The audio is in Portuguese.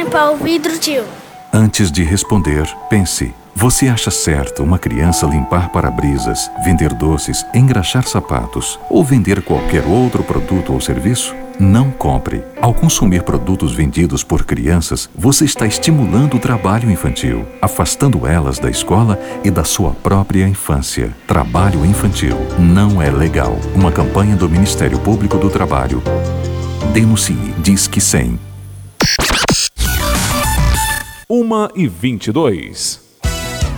limpar o vidro, tio? Antes de responder, pense. Você acha certo uma criança limpar para-brisas, vender doces, engraxar sapatos ou vender qualquer outro produto ou serviço? Não compre. Ao consumir produtos vendidos por crianças, você está estimulando o trabalho infantil, afastando elas da escola e da sua própria infância. Trabalho infantil não é legal. Uma campanha do Ministério Público do Trabalho. Denuncie. Disque 100. 1h22.